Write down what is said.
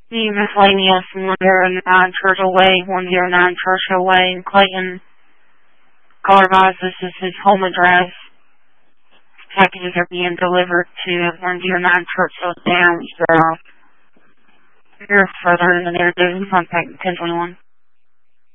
The miscellaneous 109 Churchill Way, 109 Churchill Way in Clayton. Caller advised this is his home address. Packages are being delivered to 109 Churchill Downs Drive. If you're further in the narrative, contact 1021.